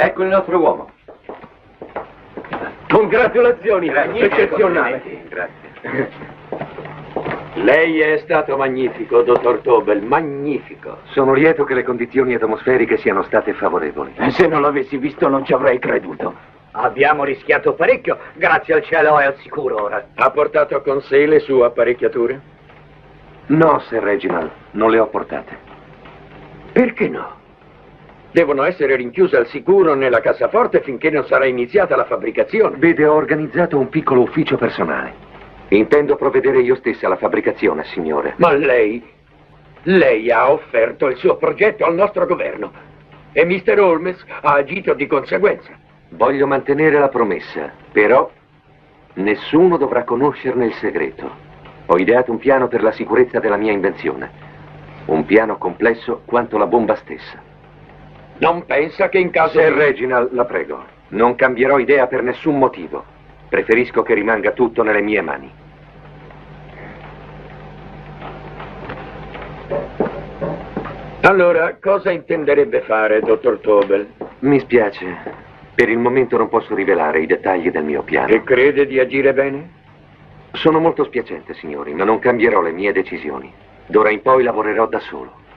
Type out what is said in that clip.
Ecco il nostro uomo. Congratulazioni, eccezionale. Grazie. Lei è stato magnifico, dottor Tobel, magnifico. Sono lieto che le condizioni atmosferiche siano state favorevoli. Se non l'avessi visto non ci avrei creduto. Abbiamo rischiato parecchio, grazie al cielo è al sicuro ora. Ha portato con sé le sue apparecchiature? No, Sir Reginald, non le ho portate. Perché no? Devono essere rinchiuse al sicuro nella cassaforte finché non sarà iniziata la fabbricazione. Vede, ho organizzato un piccolo ufficio personale. Intendo provvedere io stessa alla fabbricazione, signore. Ma lei ha offerto il suo progetto al nostro governo e Mr. Holmes ha agito di conseguenza. Voglio mantenere la promessa, però nessuno dovrà conoscerne il segreto. Ho ideato un piano per la sicurezza della mia invenzione. Un piano complesso quanto la bomba stessa. Non pensa che in caso Sir di... Reginald, la prego, non cambierò idea per nessun motivo. Preferisco che rimanga tutto nelle mie mani. Allora, cosa intenderebbe fare, dottor Tobel? Mi spiace, per il momento non posso rivelare i dettagli del mio piano. E crede di agire bene? Sono molto spiacente, signori, ma non cambierò le mie decisioni. D'ora in poi lavorerò da solo.